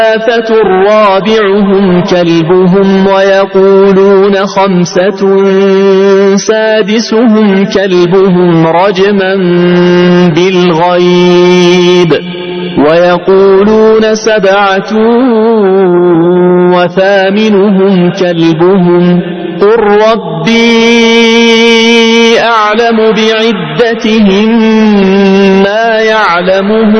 رابعهم كلبهم ويقولون 5 سادسهم كلبهم رجما بالغيب ويقولون 7 وثامنهم كلبهم قل ربي أعلم بعدتهم ما يعلمهم